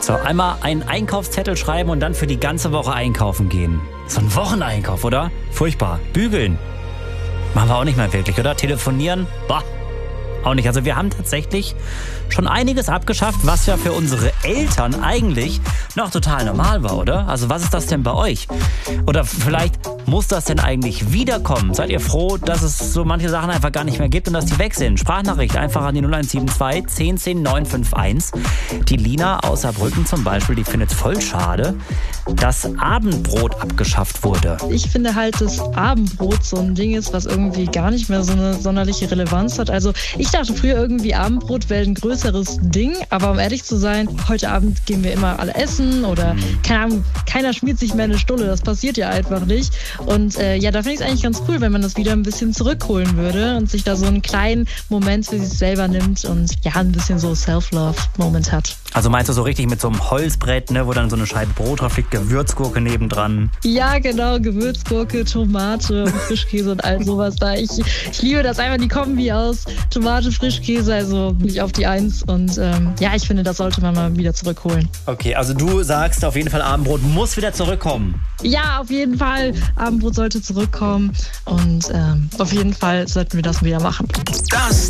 So, einmal einen Einkaufszettel schreiben und dann für die ganze Woche einkaufen gehen. So ein Wocheneinkauf, oder? Furchtbar. Bügeln. Machen wir auch nicht mehr wirklich, oder? Telefonieren? Bah. Auch nicht. Also wir haben tatsächlich schon einiges abgeschafft, was ja für unsere Eltern eigentlich noch total normal war, oder? Also was ist das denn bei euch? Oder vielleicht muss das denn eigentlich wiederkommen? Seid ihr froh, dass es so manche Sachen einfach gar nicht mehr gibt und dass die weg sind? Sprachnachricht einfach an die 0172 10 10 951. Die Lina aus Saarbrücken zum Beispiel, die findet es voll schade, dass Abendbrot abgeschafft wurde. Ich finde halt, dass Abendbrot so ein Ding ist, was irgendwie gar nicht mehr so eine sonderliche Relevanz hat. Also ich dachte früher irgendwie, Abendbrot wäre ein größeres Ding, aber um ehrlich zu sein, heute Abend gehen wir immer alle essen oder keine Ahnung, keiner schmiert sich mehr eine Stulle, das passiert ja einfach nicht. Und ja, da finde ich es eigentlich ganz cool, wenn man das wieder ein bisschen zurückholen würde und sich da so einen kleinen Moment für sich selber nimmt und ja, ein bisschen so Self-Love-Moment hat. Also meinst du so richtig mit so einem Holzbrett, ne, wo dann so eine Scheibe Brot drauf liegt, Gewürzgurke nebendran? Ja, genau, Gewürzgurke, Tomate, Frischkäse und all sowas da. Ich liebe das einfach, die Kombi aus Tomate, Frischkäse, also bin ich auf die Eins. Und ja, ich finde, das sollte man mal wieder zurückholen. Okay, also du sagst auf jeden Fall, Abendbrot muss wieder zurückkommen. Ja, auf jeden Fall. Abendbrot sollte zurückkommen und auf jeden Fall sollten wir das wieder machen. Das